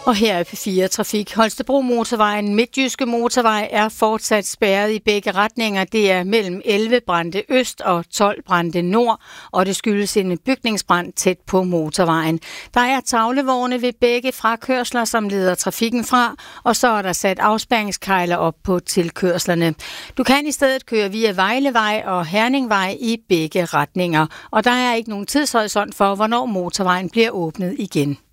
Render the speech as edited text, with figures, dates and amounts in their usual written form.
Og her er P4 Trafik. Holstebro Motorvejen, Midtjyske Motorvej, er fortsat spærret i begge retninger. Det er mellem 11 brændte øst og 12 brændte nord, og det skyldes en bygningsbrand tæt på motorvejen. Der er tavlevogne ved begge frakørsler, som leder trafikken fra, og så er der sat afspærringskejler op på tilkørslerne. Du kan i stedet køre via Vejlevej og Herningvej i begge retninger, og der er ikke nogen tidshorisont for, hvornår motorvejen bliver åbnet igen.